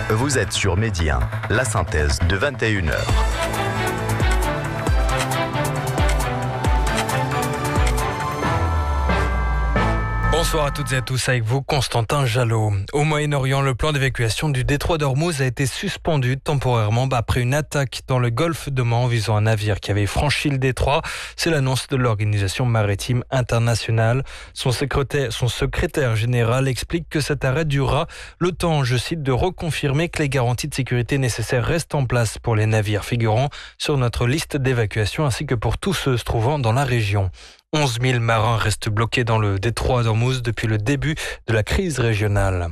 Vous êtes sur Midi 1, la synthèse de 21h. Bonsoir à toutes et à tous, avec vous Constantin Jalot. Au Moyen-Orient, le plan d'évacuation du détroit d'Ormuz a été suspendu temporairement après une attaque dans le golfe d'Oman visant un navire qui avait franchi le détroit. C'est l'annonce de l'Organisation maritime internationale. Son secrétaire général explique que cet arrêt durera le temps, je cite, de reconfirmer que les garanties de sécurité nécessaires restent en place pour les navires figurant sur notre liste d'évacuation ainsi que pour tous ceux se trouvant dans la région. 11 000 marins restent bloqués dans le détroit d'Ormuz depuis le début de la crise régionale.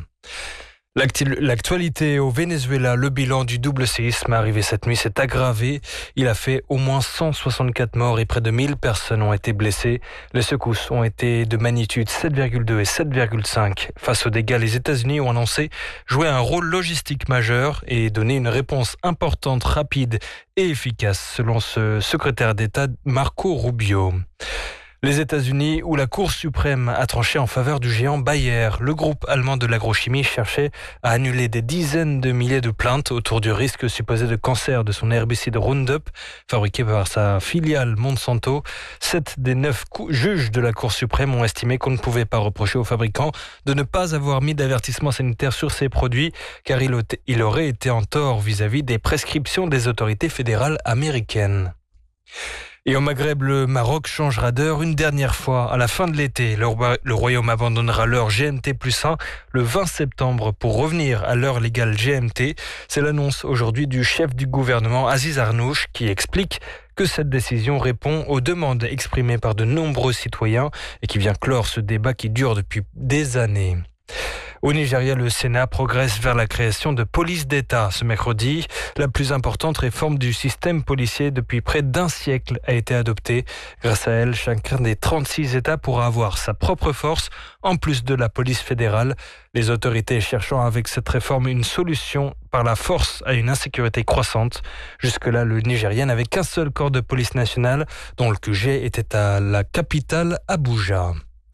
L'actualité au Venezuela, le bilan du double séisme arrivé cette nuit s'est aggravé. Il a fait au moins 164 morts et près de 1000 personnes ont été blessées. Les secousses ont été de magnitude 7,2 et 7,5. Face aux dégâts, les États-Unis ont annoncé jouer un rôle logistique majeur et donner une réponse importante, rapide et efficace, selon ce secrétaire d'État Marco Rubio. Les États-Unis, où la Cour suprême a tranché en faveur du géant Bayer. Le groupe allemand de l'agrochimie cherchait à annuler des dizaines de milliers de plaintes autour du risque supposé de cancer de son herbicide Roundup, fabriqué par sa filiale Monsanto. 7 des 9 juges de la Cour suprême ont estimé qu'on ne pouvait pas reprocher aux fabricants de ne pas avoir mis d'avertissement sanitaire sur ces produits, car il aurait été en tort vis-à-vis des prescriptions des autorités fédérales américaines. Et au Maghreb, le Maroc changera d'heure une dernière fois. À la fin de l'été, le Royaume abandonnera l'heure GMT+1 le 20 septembre pour revenir à l'heure légale GMT. C'est l'annonce aujourd'hui du chef du gouvernement Aziz Arnouch qui explique que cette décision répond aux demandes exprimées par de nombreux citoyens et qui vient clore ce débat qui dure depuis des années. Au Nigeria, le Sénat progresse vers la création de police d'État. Ce mercredi, la plus importante réforme du système policier depuis près d'un siècle a été adoptée. Grâce à elle, chacun des 36 États pourra avoir sa propre force, en plus de la police fédérale. Les autorités cherchant avec cette réforme une solution par la force à une insécurité croissante. Jusque-là, le Nigeria n'avait qu'un seul corps de police nationale, dont le QG était à la capitale Abuja.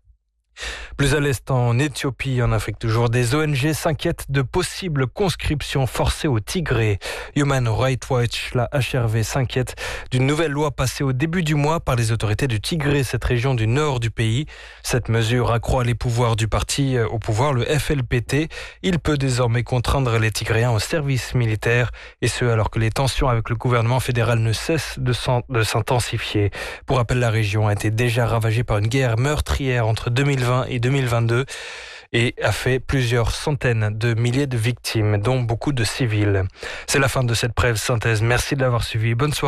Plus à l'est, en Éthiopie, en Afrique toujours, des ONG s'inquiètent de possibles conscriptions forcées au Tigré. Human Rights Watch, la HRV, s'inquiète d'une nouvelle loi passée au début du mois par les autorités du Tigré, cette région du nord du pays. Cette mesure accroît les pouvoirs du parti au pouvoir, le FLPT. Il peut désormais contraindre les Tigréens au service militaire, et ce alors que les tensions avec le gouvernement fédéral ne cessent de s'intensifier. Pour rappel, la région a été déjà ravagée par une guerre meurtrière entre 2020 et 2022 et a fait plusieurs centaines de milliers de victimes, dont beaucoup de civils. C'est la fin de cette brève synthèse. Merci de l'avoir suivi. Bonne soirée.